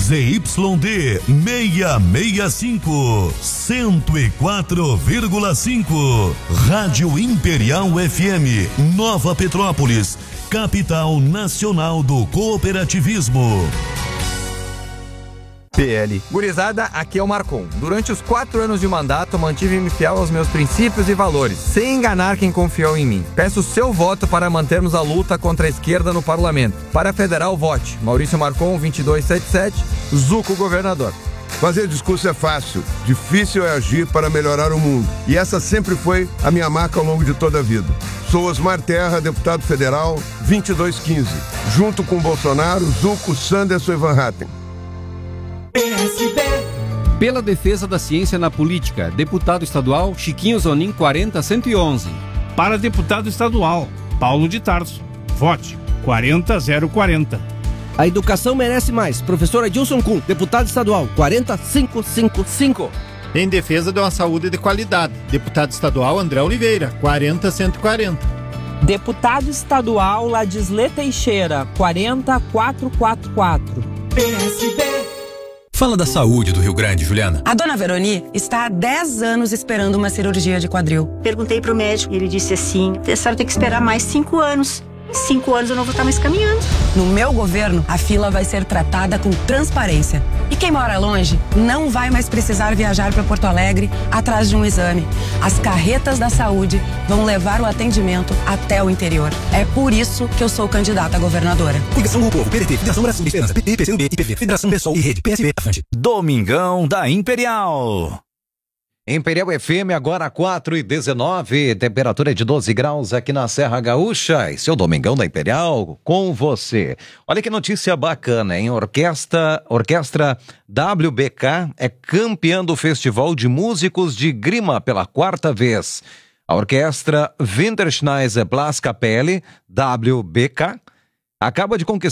ZYD 665, 104,5. Rádio Imperial FM, Nova Petrópolis, capital nacional do cooperativismo. PL. Gurizada, aqui é o Marcon. Durante os 4 anos de mandato, mantive-me fiel aos meus princípios e valores, sem enganar quem confiou em mim. Peço seu voto para mantermos a luta contra a esquerda no parlamento. Para a federal, vote Maurício Marcon, 2277, Zuco governador. Fazer discurso é fácil, difícil é agir para melhorar o mundo. E essa sempre foi a minha marca ao longo de toda a vida. Sou Osmar Terra, deputado federal, 2215. Junto com Bolsonaro, Zuco, Sanderson e Van Hatten. PSB. Pela defesa da ciência na política, deputado estadual Chiquinho Zonin 40111. Para deputado estadual Paulo de Tarso, vote 40040. A educação merece mais. Professor Adilson Kuhn, deputado estadual 40555. Em defesa de uma saúde de qualidade, deputado estadual André Oliveira 40140. Deputado estadual Ladisle Teixeira 40444. PSB. Fala da saúde do Rio Grande, Juliana. A dona Veroni está há 10 anos esperando uma cirurgia de quadril. Perguntei pro médico e ele disse assim: a senhora tem que esperar mais 5 anos. Em 5 anos eu não vou estar mais caminhando. No meu governo, a fila vai ser tratada com transparência. E quem mora longe não vai mais precisar viajar para Porto Alegre atrás de um exame. As carretas da saúde vão levar o atendimento até o interior. É por isso que eu sou candidata a governadora. Coligação com o Povo, PDT, Federação Brasil de Esperança, PT, PCdoB, IPV, Federação Pessoal e Rede, PSB, Afante. Domingão da Imperial. Imperial FM agora 4h19, temperatura de 12 graus aqui na Serra Gaúcha. Esse é o Domingão da Imperial com você. Olha que notícia bacana, hein? Orquestra WBK é campeã do Festival de Músicos de Grima pela 4ª vez. A orquestra Winterschneise Blaskapelle, WBK, acaba de conquistar